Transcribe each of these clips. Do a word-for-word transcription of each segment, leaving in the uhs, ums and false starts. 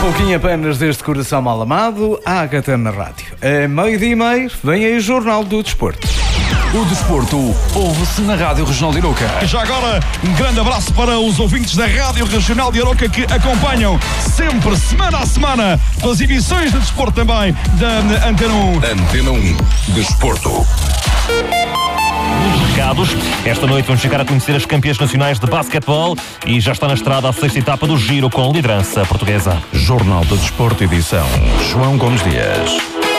pouquinho apenas deste coração mal amado, a Ágata na rádio. É meio-dia e meio, vem aí o Jornal do Desporto. O desporto ouve-se na Rádio Regional de Arouca. Já agora, um grande abraço para os ouvintes da Rádio Regional de Arouca que acompanham sempre, semana a semana, as emissões de desporto também da Antena um. Antena um Desporto. Nos recados, esta noite vamos chegar a conhecer as campeãs nacionais de basquetebol e já está na estrada a sexta etapa do Giro com liderança portuguesa. Jornal do Desporto, edição João Gomes Dias.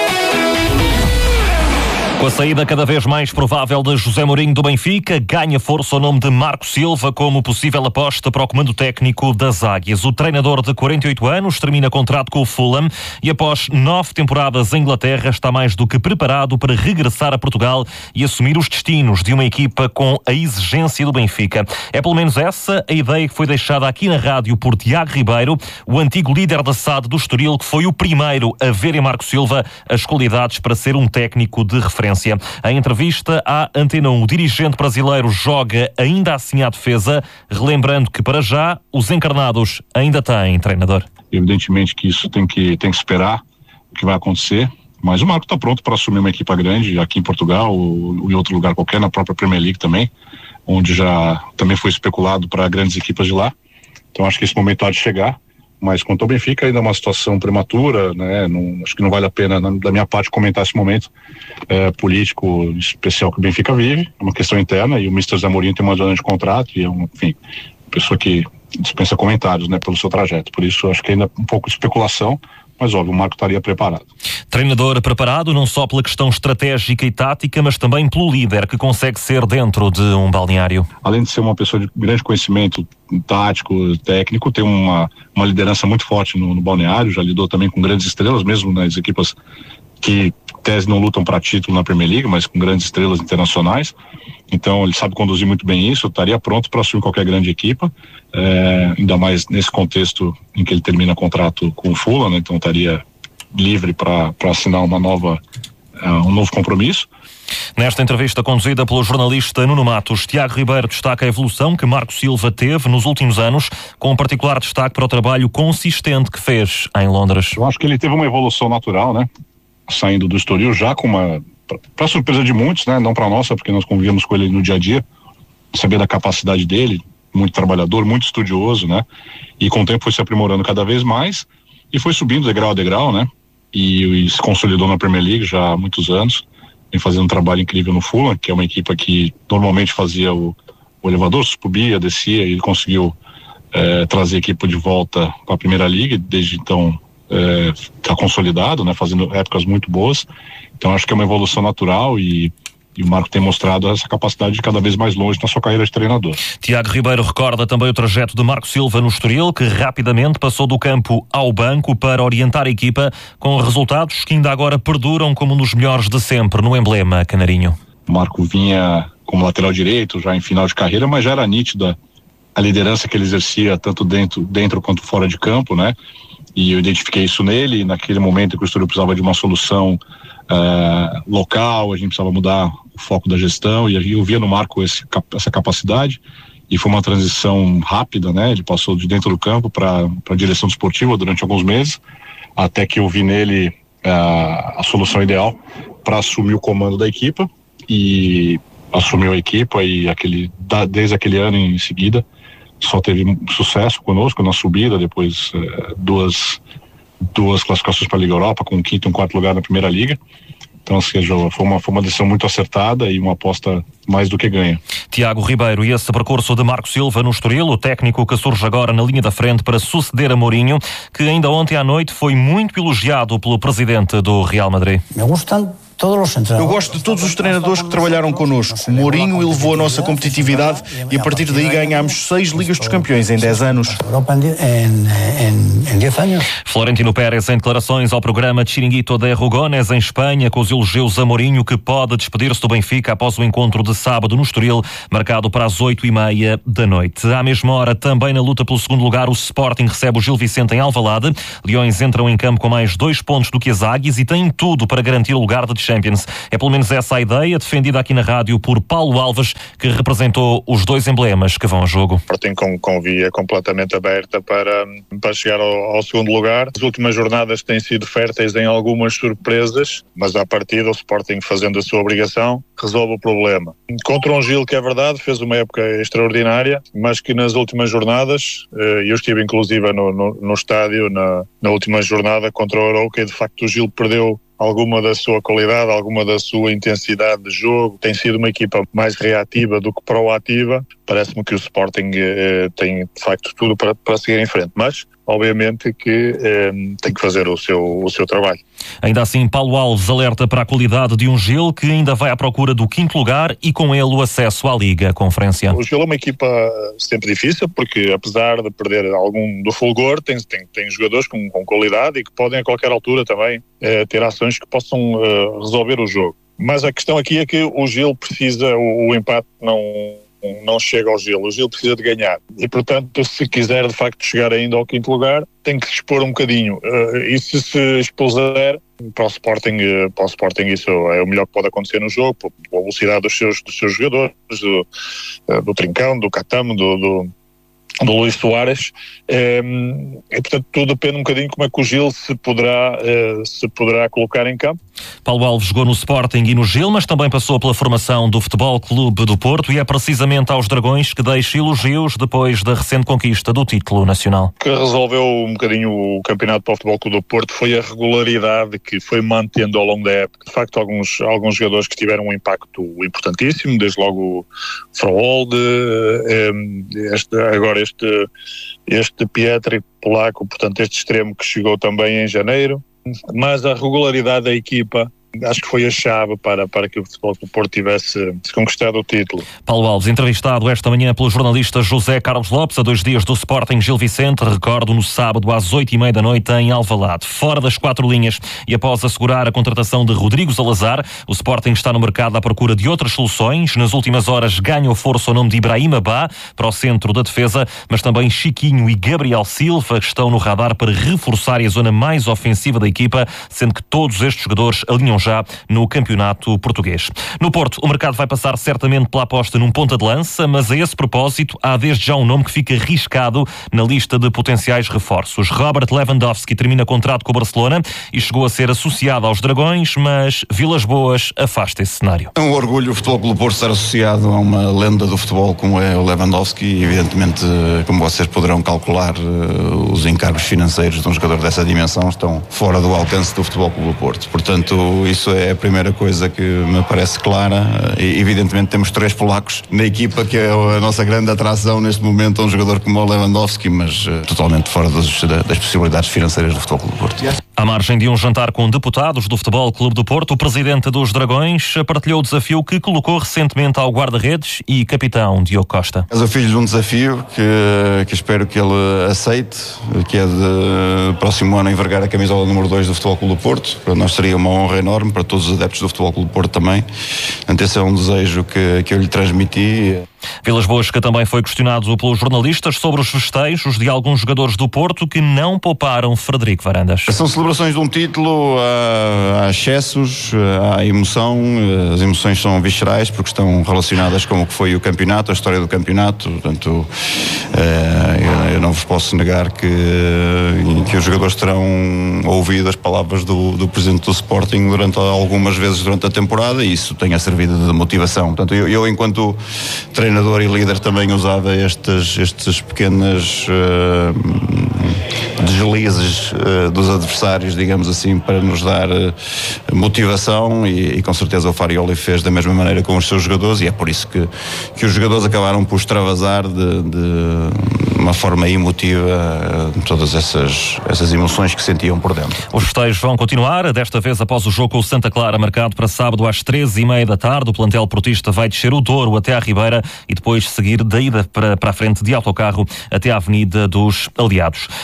Com a saída cada vez mais provável de José Mourinho do Benfica, ganha força o nome de Marco Silva como possível aposta para o comando técnico das Águias. O treinador de quarenta e oito anos termina contrato com o Fulham e após nove temporadas em Inglaterra está mais do que preparado para regressar a Portugal e assumir os destinos de uma equipa com a exigência do Benfica. É pelo menos essa a ideia que foi deixada aqui na rádio por Tiago Ribeiro, o antigo líder da S A D do Estoril, que foi o primeiro a ver em Marco Silva as qualidades para ser um técnico de referência. Em entrevista à Antena um, o dirigente brasileiro joga ainda assim à defesa, relembrando que para já os encarnados ainda têm treinador. Evidentemente que isso tem que, tem que esperar o que vai acontecer, mas o Marco está pronto para assumir uma equipa grande aqui em Portugal ou em outro lugar qualquer, na própria Premier League também, onde já também foi especulado para grandes equipas de lá. Então acho que esse momento há de chegar. Mas quanto ao Benfica, ainda é uma situação prematura, né? Não, acho que não vale a pena, na, da minha parte, comentar esse momento é, político especial que o Benfica vive. É uma questão interna e o mister Zé Mourinho tem uma zona de contrato e é uma, enfim, pessoa que dispensa comentários, né, pelo seu trajeto. Por isso, acho que ainda é um pouco de especulação, mas óbvio, o Marco estaria preparado. Treinador preparado não só pela questão estratégica e tática, mas também pelo líder que consegue ser dentro de um balneário. Além de ser uma pessoa de grande conhecimento tático, técnico, tem uma, uma liderança muito forte no, no balneário, já lidou também com grandes estrelas, mesmo nas equipas que tese não lutam para título na Premier League, mas com grandes estrelas internacionais. Então ele sabe conduzir muito bem isso, estaria pronto para assumir qualquer grande equipa, é, ainda mais nesse contexto em que ele termina contrato com o Fulham, né? Então estaria livre para assinar uma nova, uh, um novo compromisso. Nesta entrevista conduzida pelo jornalista Nuno Matos, Tiago Ribeiro destaca a evolução que Marco Silva teve nos últimos anos, com um particular destaque para o trabalho consistente que fez em Londres. Eu acho que ele teve uma evolução natural, né? Saindo do Estoril já com uma, para surpresa de muitos, né? Não para nossa, porque nós convivemos com ele no dia a dia, saber da capacidade dele, muito trabalhador, muito estudioso, né? E com o tempo foi se aprimorando cada vez mais e foi subindo degrau a degrau, né? E, e se consolidou na Premier League já há muitos anos, vem fazendo um trabalho incrível no Fulham, que é uma equipa que normalmente fazia o, o elevador, subia, descia, e ele conseguiu é, trazer a equipa de volta para a Primeira Liga, desde então está é, consolidado, né, fazendo épocas muito boas. Então acho que é uma evolução natural e, e o Marco tem mostrado essa capacidade de ir cada vez mais longe na sua carreira de treinador. Tiago Ribeiro recorda também o trajeto de Marco Silva no Estoril, que rapidamente passou do campo ao banco para orientar a equipa, com resultados que ainda agora perduram como um dos melhores de sempre no emblema canarinho. O Marco vinha como lateral direito, já em final de carreira, mas já era nítida a liderança que ele exercia tanto dentro, dentro quanto fora de campo, né? E eu identifiquei isso nele, naquele momento que o Estoril precisava de uma solução uh, local, a gente precisava mudar o foco da gestão, e eu via no Marco esse, essa capacidade, e foi uma transição rápida, né? Ele passou de dentro do campo para a direção esportiva durante alguns meses, até que eu vi nele uh, a solução ideal para assumir o comando da equipa, e assumiu a equipa, e aquele, desde aquele ano em seguida só teve sucesso conosco na subida, depois eh, duas, duas classificações para a Liga Europa, com um quinto e um quarto lugar na Primeira Liga. Então, ou seja, foi uma, foi uma decisão muito acertada e uma aposta mais do que ganha. Tiago Ribeiro, e esse percurso de Marco Silva no Estoril, o técnico que surge agora na linha da frente para suceder a Mourinho, que ainda ontem à noite foi muito elogiado pelo presidente do Real Madrid. Me gustam Eu gosto de todos os treinadores que trabalharam connosco. O Mourinho elevou a nossa competitividade e a partir daí ganhámos seis Ligas dos Campeões em dez anos. Florentino Pérez em declarações ao programa Chiringuito de Rugones em Espanha, com os elogios a Mourinho, que pode despedir-se do Benfica após o encontro de sábado no Estoril, marcado para as oito e meia da noite. À mesma hora, também na luta pelo segundo lugar, o Sporting recebe o Gil Vicente em Alvalade. Leões entram em campo com mais dois pontos do que as Águias e têm tudo para garantir o lugar de descida Champions. É pelo menos essa a ideia, defendida aqui na rádio por Paulo Alves, que representou os dois emblemas que vão a jogo. O Sporting com, com via completamente aberta para, para chegar ao, ao segundo lugar. As últimas jornadas têm sido férteis em algumas surpresas, mas à partida o Sporting, fazendo a sua obrigação, resolve o problema. Contra um Gil que, é verdade, fez uma época extraordinária, mas que nas últimas jornadas, eu estive inclusive no, no, no estádio na, na última jornada contra o Arouca, e de facto o Gil perdeu alguma da sua qualidade, alguma da sua intensidade de jogo. Tem sido uma equipa mais reativa do que proativa. Parece-me que o Sporting eh, tem de facto tudo para, para seguir em frente, mas obviamente que eh, tem que fazer o seu, o seu trabalho. Ainda assim, Paulo Alves alerta para a qualidade de um Gil que ainda vai à procura do quinto lugar e com ele o acesso à Liga, a Conferência. O Gil é uma equipa sempre difícil, porque apesar de perder algum do fulgor, tem, tem, tem jogadores com, com qualidade e que podem a qualquer altura também eh, ter ações que possam eh, resolver o jogo. Mas a questão aqui é que o Gil precisa, o, o empate não... não chega ao Gil, o Gil precisa de ganhar e portanto se quiser de facto chegar ainda ao quinto lugar tem que se expor um bocadinho uh, e se se expuser para o Sporting, uh, para o Sporting isso é o melhor que pode acontecer no jogo, pela velocidade dos seus, dos seus jogadores, do, uh, do Trincão, do Catamo, do, do do Luís Soares, e portanto tudo depende um bocadinho como é que o Gil se poderá, se poderá colocar em campo. Paulo Alves jogou no Sporting e no Gil, mas também passou pela formação do Futebol Clube do Porto e é precisamente aos Dragões que deixa elogios depois da recente conquista do título nacional. O que resolveu um bocadinho o campeonato para o Futebol Clube do Porto foi a regularidade que foi mantendo ao longo da época. De facto, alguns, alguns jogadores que tiveram um impacto importantíssimo, desde logo o Frohold, este, agora este Este, este Pietri polaco, portanto este extremo que chegou também em janeiro, mas a regularidade da equipa acho que foi a chave para, para que o Futebol do Porto tivesse conquistado o título. Paulo Alves, entrevistado esta manhã pelo jornalista José Carlos Lopes, a dois dias do Sporting Gil Vicente, recordo, no sábado às oito e meia da noite em Alvalade, fora das quatro linhas, e após assegurar a contratação de Rodrigo Salazar, o Sporting está no mercado à procura de outras soluções. Nas últimas horas ganhou força o nome de Ibrahim Abá para o centro da defesa, mas também Chiquinho e Gabriel Silva estão no radar para reforçar a zona mais ofensiva da equipa, sendo que todos estes jogadores alinham já no campeonato português. No Porto, o mercado vai passar certamente pela aposta num ponta de lança, mas a esse propósito há desde já um nome que fica riscado na lista de potenciais reforços. Robert Lewandowski termina contrato com o Barcelona e chegou a ser associado aos Dragões, mas Vilas Boas afasta esse cenário. É um orgulho o Futebol Clube do Porto estar associado a uma lenda do futebol como é o Lewandowski e evidentemente, como vocês poderão calcular, os encargos financeiros de um jogador dessa dimensão estão fora do alcance do Futebol Clube do Porto. Portanto, isso é a primeira coisa que me parece clara. E, evidentemente temos três polacos na equipa, que é a nossa grande atração neste momento, a um jogador como o Lewandowski, mas uh, totalmente fora dos, das possibilidades financeiras do Futebol Clube do Porto. À margem de um jantar com deputados do Futebol Clube do Porto, o presidente dos Dragões partilhou o desafio que colocou recentemente ao guarda-redes e capitão Diogo Costa. És o filho de um desafio que, que espero que ele aceite, que é de próximo ano envergar a camisola número dois do Futebol Clube do Porto. Para nós seria uma honra enorme, para todos os adeptos do Futebol Clube do Porto também. Portanto, esse é um desejo que, que eu lhe transmiti. Vilas Boas, que também foi questionado pelos jornalistas sobre os festejos de alguns jogadores do Porto que não pouparam Frederico Varandas. São celebrações de um título, há, há excessos, há emoção, as emoções são viscerais porque estão relacionadas com o que foi o campeonato, a história do campeonato. Portanto, é, eu não vos posso negar que, que os jogadores terão ouvido as palavras do, do presidente do Sporting durante algumas vezes durante a temporada e isso tenha servido de motivação. Portanto, eu, eu enquanto treinador treinador e líder também usava estes, estes pequenos uh, deslizes uh, dos adversários, digamos assim, para nos dar uh, motivação e, e com certeza o Farioli fez da mesma maneira com os seus jogadores e é por isso que, que os jogadores acabaram por extravasar de, de uma forma emotiva uh, todas essas, essas emoções que sentiam por dentro. Os festejos vão continuar, desta vez após o jogo com o Santa Clara, marcado para sábado às treze e meia da tarde. O plantel portista vai descer o Douro até à Ribeira e depois seguir da ida para, para a frente de autocarro até à Avenida dos Aliados. O Paris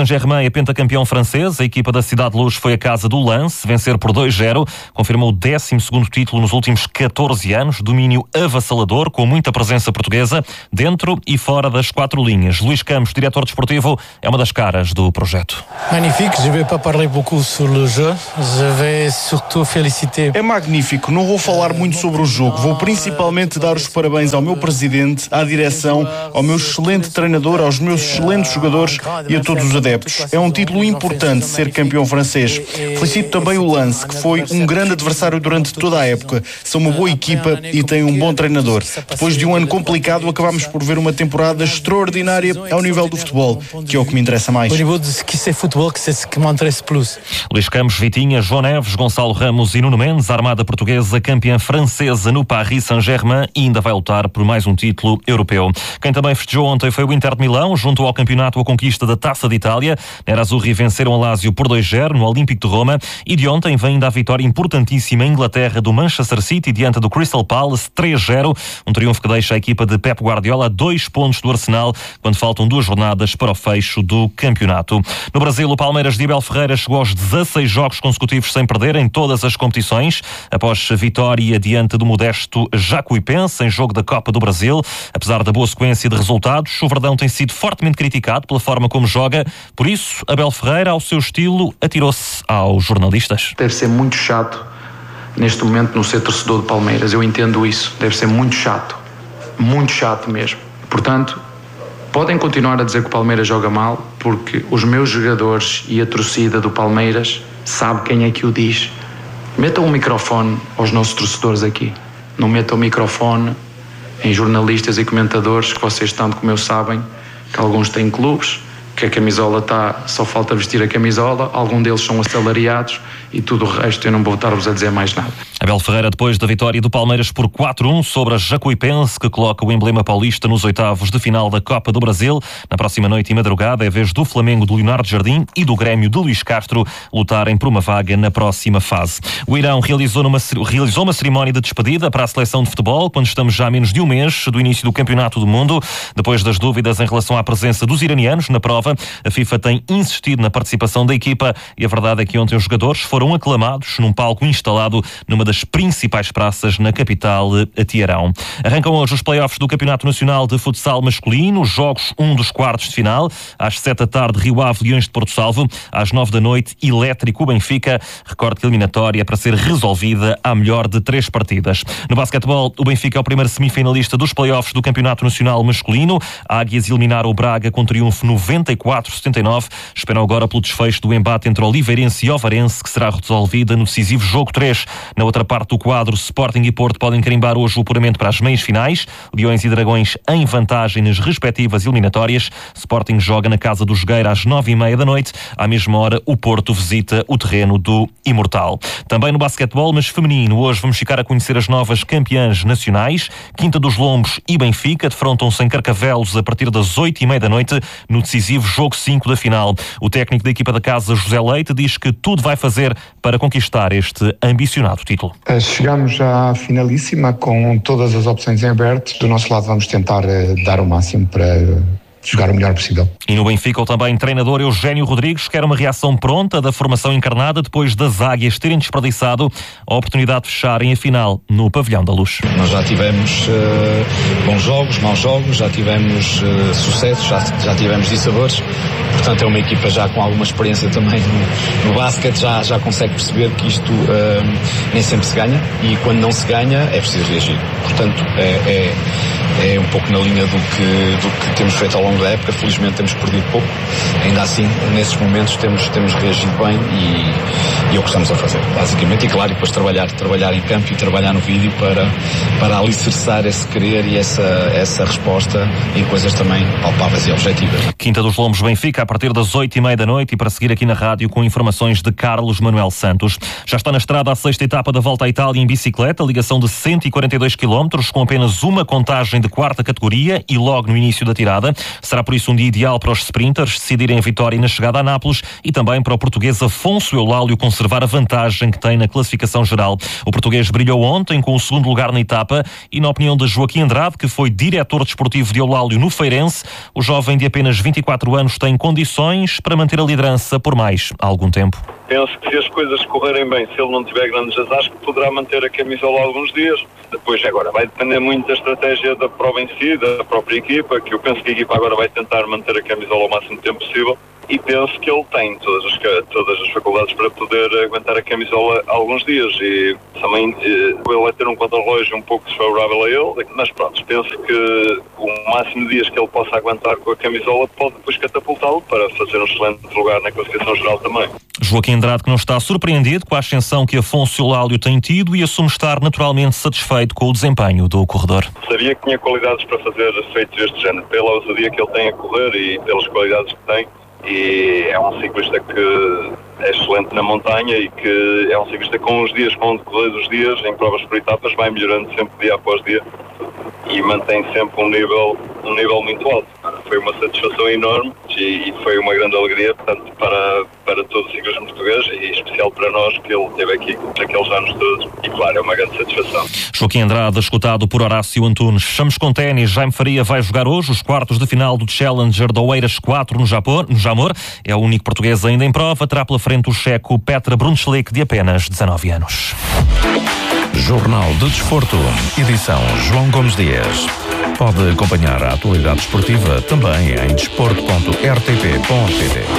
Saint-Germain é pentacampeão francês. A equipa da Cidade de Luz foi à casa do Lens, vencer por dois zero. Confirmou o décimo segundo título nos últimos catorze anos. Domínio avassalador, com muita presença portuguesa, dentro e fora das quatro linhas. Luís Campos, diretor desportivo, é uma das caras do projeto. Magnifique, je vais pas parler beaucoup sur le jeu. Je vais surtout féliciter. É magnífico, não vou falar muito sobre o jogo. Vou principalmente dar os parabéns ao meu presidente, à direção, ao meu excelente treinador, aos meus excelentes jogadores e a todos os adeptos. É um título importante ser campeão francês. Felicito também o Lens, que foi um grande adversário durante toda a época. São uma boa equipa e têm um bom treinador. Depois de um ano complicado, acabámos por ver uma temporada extraordinária ao nível do futebol, que é o que me interessa mais. Ao nível do que é futebol, que é o que me interessa plus. Luís Campos, Vitinha, João Neves, Gonçalo Ramos e Nuno Mendes, a armada portuguesa campeã francesa no Paris Saint-Germain, e ainda vai lutar por mais um título europeu. Quem também festejou ontem foi o Inter de Milão, junto ao campeonato a conquista da Taça de Itália. Nerazzurri venceram a Lazio por dois zero no Olímpico de Roma, e de ontem vem ainda a vitória importantíssima em Inglaterra do Manchester City diante do Crystal Palace três zero, um triunfo que deixa a equipa de Pep Guardiola a dois pontos do Arsenal quando faltam duas jornadas para o fecho do campeonato. No Brasil, o Palmeiras de Abel Ferreira chegou aos dezasseis jogos consecutivos sem perder em todas as competições, após a vitória diante do modesto Jacuipense em jogo da Copa do Brasil. Apesar da boa sequência de resultados, o Verdão tem sido fortemente criticado pela forma como joga. Por isso, Abel Ferreira, ao seu estilo, atirou-se aos jornalistas. Deve ser muito chato neste momento não ser torcedor do Palmeiras. Eu entendo isso. Deve ser muito chato. Muito chato mesmo. Portanto, podem continuar a dizer que o Palmeiras joga mal, porque os meus jogadores e a torcida do Palmeiras sabe quem é que o diz. Metam um microfone aos nossos torcedores aqui. Não metam o microfone em jornalistas e comentadores, que vocês tanto como eu sabem que alguns têm clubes, que a camisola está, só falta vestir a camisola, alguns deles são assalariados e tudo o resto eu não vou estar-vos a dizer mais nada. Abel Ferreira, depois da vitória do Palmeiras por quatro a um sobre a Jacuipense, que coloca o emblema paulista nos oitavos de final da Copa do Brasil. Na próxima noite e madrugada é a vez do Flamengo de Leonardo Jardim e do Grêmio de Luís Castro lutarem por uma vaga na próxima fase. O Irão realizou, numa, realizou uma cerimónia de despedida para a seleção de futebol, quando estamos já a menos de um mês do início do Campeonato do Mundo. Depois das dúvidas em relação à presença dos iranianos na prova, a FIFA tem insistido na participação da equipa, e a verdade é que ontem os jogadores foram aclamados num palco instalado numa das principais praças na capital, a Teherão. Arrancam hoje os play-offs do Campeonato Nacional de Futsal Masculino, jogos um dos quartos de final. Às sete da tarde, Rio Ave, Leões de Porto Salvo. Às nove da noite, Elétrico Benfica. Recorde que a eliminatória para ser resolvida à melhor de três partidas. No basquetebol, o Benfica é o primeiro semifinalista dos play-offs do Campeonato Nacional Masculino. Águias eliminaram o Braga com triunfo noventa e quatro a setenta e nove. Esperam agora pelo desfecho do embate entre Oliveirense e Ovarense, que será resolvida no decisivo jogo três. Na outra parte do quadro, Sporting e Porto podem carimbar hoje o apuramento para as meias finais. Leões e Dragões em vantagem nas respectivas eliminatórias. Sporting joga na casa do Jogueira às nove e meia da noite. À mesma hora, o Porto visita o terreno do Imortal. Também no basquetebol, mas feminino, hoje vamos ficar a conhecer as novas campeãs nacionais. Quinta dos Lombos e Benfica defrontam-se em Carcavelos a partir das oito e meia da noite no decisivo jogo cinco da final. O técnico da equipa da casa, José Leite, diz que tudo vai fazer para conquistar este ambicionado título. Chegamos à finalíssima com todas as opções em aberto. Do nosso lado vamos tentar dar o máximo para jogar o melhor possível. E no Benfica, o também treinador Eugénio Rodrigues quer uma reação pronta da formação encarnada depois das Águias terem desperdiçado a oportunidade de fecharem a final no Pavilhão da Luz. Nós já tivemos uh, bons jogos, maus jogos, já tivemos uh, sucessos, já, já tivemos dissabores. Portanto, é uma equipa já com alguma experiência também no, no basquete, já, já consegue perceber que isto uh, nem sempre se ganha, e quando não se ganha é preciso reagir. Portanto, é, é, é um pouco na linha do que, do que temos feito ao longo da época. Felizmente temos perdido pouco, ainda assim nesses momentos temos, temos reagido bem, e, e é o que estamos a fazer, basicamente. E claro, e depois trabalhar, trabalhar em campo e trabalhar no vídeo para, para alicerçar esse querer e essa, essa resposta em coisas também palpáveis e objetivas. Quinta dos Lombos, Benfica, a partir das oito e meia da noite, e para seguir aqui na rádio com informações de Carlos Manuel Santos. Já está na estrada a sexta etapa da Volta à Itália em bicicleta, ligação de cento e quarenta e dois quilómetros, com apenas uma contagem de quarta categoria e logo no início da tirada. Será por isso um dia ideal para os sprinters decidirem a vitória na chegada a Nápoles e também para o português Afonso Eulálio conservar a vantagem que tem na classificação geral. O português brilhou ontem com o segundo lugar na etapa e, na opinião de Joaquim Andrade, que foi diretor desportivo de Eulálio no Feirense, o jovem de apenas vinte e quatro anos tem condições para manter a liderança por mais algum tempo. Penso que se as coisas correrem bem, se ele não tiver grandes azares, que poderá manter a camisola alguns dias. Depois, agora, vai depender muito da estratégia da prova em si, da própria equipa, que eu penso que a equipa agora vai tentar manter a camisola o máximo tempo possível. E penso que ele tem todas as, todas as faculdades para poder aguentar a camisola alguns dias. E também ele vai ter um contra-relógio um pouco desfavorável a ele. Mas pronto, penso que o máximo de dias que ele possa aguentar com a camisola pode depois catapultá-lo para fazer um excelente lugar na classificação geral também. Joaquim Andrade, que não está surpreendido com a ascensão que Afonso Eulálio tem tido e assume estar naturalmente satisfeito com o desempenho do corredor. Sabia que tinha qualidades para fazer feitos deste género, pela ousadia que ele tem a correr e pelas qualidades que tem. E é um ciclista que é excelente na montanha e que é um ciclista que com os dias, com o decorrer dos dias, em provas por etapas, vai melhorando sempre dia após dia e mantém sempre um nível, um nível muito alto. Foi uma satisfação enorme e, e foi uma grande alegria, portanto, para, para todo o ciclismo português e especial para nós que ele esteve aqui naqueles anos todos. E claro, é uma grande satisfação. Joaquim Andrade, escutado por Horácio Antunes. Fechamos com ténis. Jaime Faria vai jogar hoje os quartos de final do Challenger do Oeiras quatro no Japão, no Jamor. É o único português ainda em prova. Terá pela frente o checo Petra Brunschlik, de apenas dezanove anos. Jornal do Desporto, edição João Gomes Dias. Pode acompanhar a atualidade esportiva também em desporto ponto r t p ponto p t.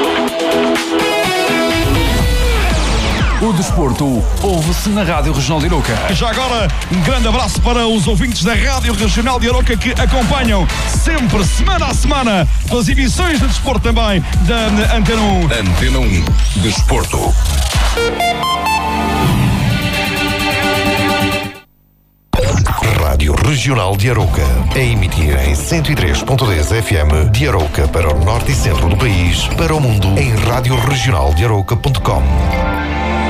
O desporto ouve-se na Rádio Regional de Arouca. Já agora, um grande abraço para os ouvintes da Rádio Regional de Arouca que acompanham sempre, semana a semana, pelas emissões de desporto também da Antena um. Antena um, Desporto. Rádio Regional de Arouca, a emitir em cento e três ponto dez F M de Arouca para o norte e centro do país, para o mundo em rádio regional de arouca ponto com.